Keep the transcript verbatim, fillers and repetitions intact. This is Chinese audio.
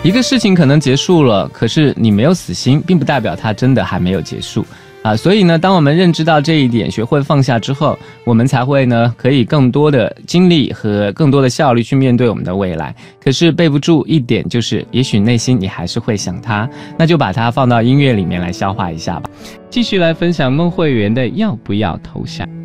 一个事情可能结束了，可是你没有死心，并不代表它真的还没有结束啊。所以呢，当我们认知到这一点，学会放下之后，我们才会呢，可以更多的精力和更多的效率去面对我们的未来。可是备不住一点就是，也许内心你还是会想它，那就把它放到音乐里面来消化一下吧。继续来分享孟慧圆的《要不要投降》。